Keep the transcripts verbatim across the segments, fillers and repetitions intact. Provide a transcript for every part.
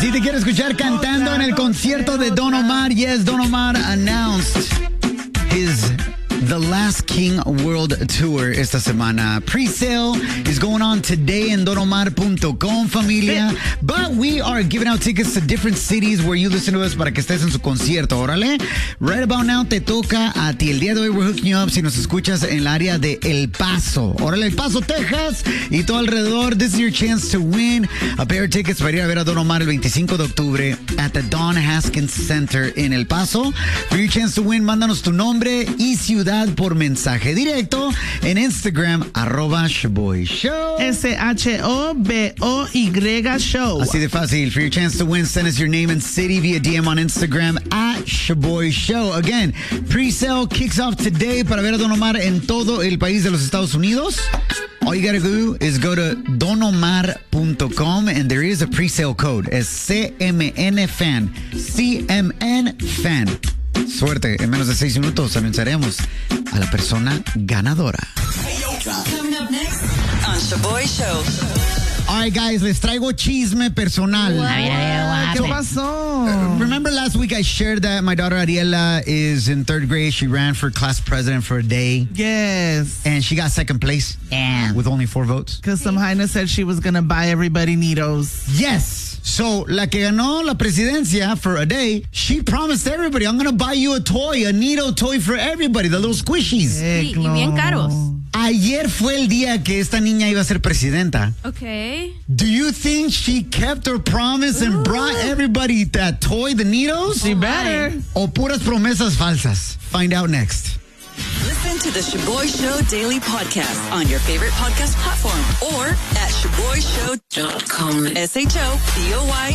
Así te quiero escuchar cantando en el concierto de Don Omar. Yes, Don Omar announced his The Last King World Tour esta semana. Pre-sale is going on today in don omar punto com, familia. But we are giving out tickets to different cities where you listen to us para que estés en su concierto. Órale. Right about now te toca a ti. El día de hoy we're hooking you up si nos escuchas en el área de El Paso. Órale, El Paso, Texas y todo alrededor. This is your chance to win a pair of tickets para ir a ver a Don Omar el veinticinco de octubre at the Don Haskins Center en El Paso. For your chance to win, mándanos tu nombre y ciudad por mensaje directo en Instagram, arroba Shoboy Show. S H O B O Y Show. Así de fácil. For your chance to win, send us your name and city via D M on Instagram at Shoboy Show. Again, pre-sale kicks off today para ver a Don Omar en todo el país de los Estados Unidos. All you gotta do is go to don omar punto com and there is a pre-sale code. Es C M N FAN. C M N FAN. Suerte, en menos de seis minutos anunciaremos a la persona ganadora. Coming up next on Shoboy Show. All right, guys, les traigo chisme personal. ¿Qué pasó? Uh, remember last week I shared that my daughter Ariela is in third grade. She ran for class president for a day. Yes. And she got second place. Damn. With only four votes. Because some highness said she was going to buy everybody Neatos. Yes. So, la que ganó la presidencia for a day, she promised everybody, I'm going to buy you a toy, a Neato toy for everybody, the little squishies. Y, y bien caros. Ayer fue el día que esta niña iba a ser presidenta. Okay. Do you think she kept her promise and brought everybody that toy, the Neatos? She better. O puras promesas falsas? Find out next. Listen to the Shoboy Show Daily Podcast on your favorite podcast platform or at shoboy show dot com. S H O B O Y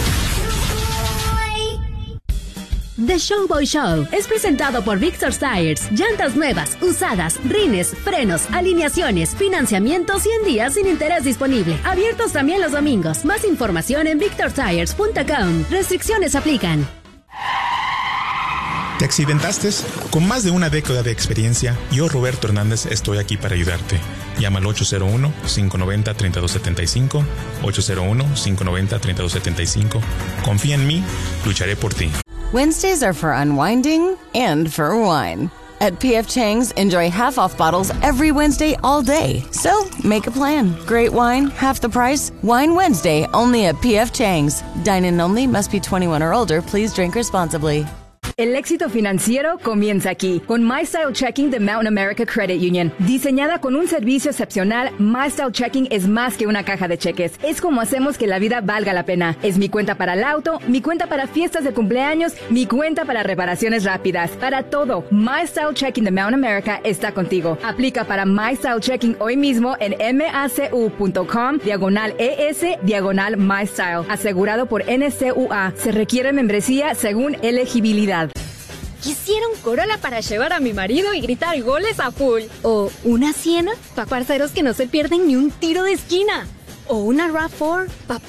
Show. The Showboy Show es presentado por Victor's Tires. Llantas nuevas, usadas, rines, frenos, alineaciones, financiamiento cien días sin interés disponible. Abiertos también los domingos. Más información en victor tires punto com. Restricciones aplican. ¿Te accidentaste? Con más de una década de experiencia, yo, Roberto Hernández, estoy aquí para ayudarte. Llama al ocho cero uno, cinco nueve cero, tres dos siete cinco, ocho cero uno, cinco nueve cero, tres dos siete cinco. Confía en mí, lucharé por ti. Wednesdays are for unwinding and for wine. At P F Chang's, enjoy half-off bottles every Wednesday all day. So, make a plan. Great wine, half the price. Wine Wednesday, only at P F Chang's. Dine-in only, must be twenty-one or older. Please drink responsibly. El éxito financiero comienza aquí, con MyStyle Checking de Mountain America Credit Union. Diseñada con un servicio excepcional, MyStyle Checking es más que una caja de cheques. Es como hacemos que la vida valga la pena. Es mi cuenta para el auto, mi cuenta para fiestas de cumpleaños, mi cuenta para reparaciones rápidas. Para todo, MyStyle Checking de Mountain America está contigo. Aplica para MyStyle Checking hoy mismo en macu.com, diagonal ES, diagonal MyStyle. Asegurado por N C U A. Se requiere membresía según elegibilidad. Quisiera un Corolla para llevar a mi marido y gritar goles a full. O una Siena para parceros que no se pierden ni un tiro de esquina. O una RAV cuatro para